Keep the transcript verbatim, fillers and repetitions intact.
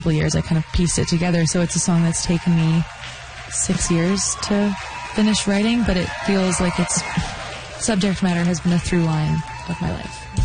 couple years. I kind of pieced it together. So it's a song that's taken me six years to finish writing, but it feels like its subject matter has been a through line of my life.